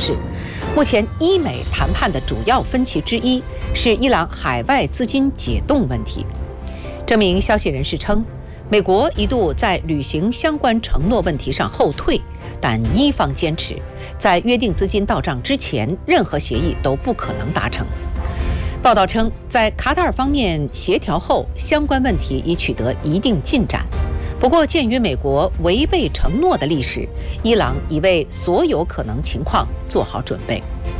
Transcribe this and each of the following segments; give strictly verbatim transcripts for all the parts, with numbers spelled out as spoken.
示，目前伊美谈判的主要分歧之一是伊朗海外资金解冻问题。这名消息人士称，美国一度在履行相关承诺问题上后退，但伊方坚持，在约定资金到账之前，任何协议都不可能达成。报道称，在卡塔尔方面协调后，相关问题已取得一定进展。不过，鉴于美国违背承诺的历史，伊朗已为所有可能情况做好准备。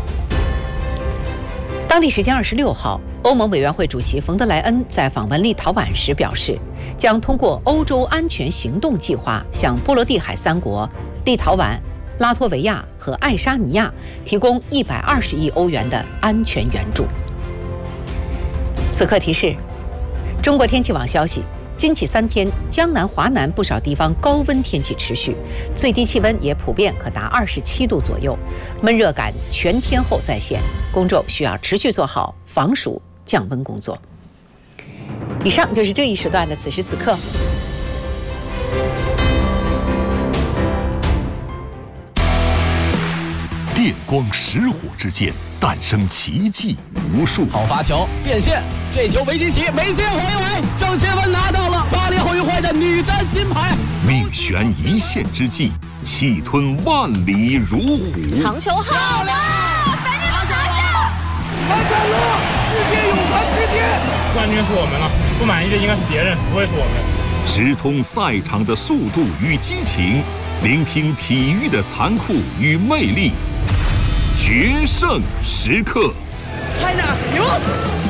当地时间二十六号，欧盟委员会主席冯德莱恩在访问立陶宛时表示，将通过欧洲安全行动计划向波罗的海三国立陶宛、拉脱维亚和爱沙尼亚提供一百二十亿欧元的安全援助。此刻提示：中国天气网消息，经起三天，江南、华南不少地方高温天气持续，最低气温也普遍可达二十七度左右，闷热感全天候再现，公众需要持续做好防暑降温工作。以上就是这一时段的此时此刻。 电光石火之间，诞生奇迹无数。 好发球变线，这球维基奇没接回来，郑钦文拿到了巴黎奥运会的女单金牌。 命悬一线之际，气吞万里如虎。 长球好了，反正都拿下！ 拿下了，世界泳坛之巅！ 冠军是我们了，不满意的应该是别人，不会是我们。 直通赛场的速度与激情，聆听体育的残酷与魅力。决胜时刻 ，China 赢！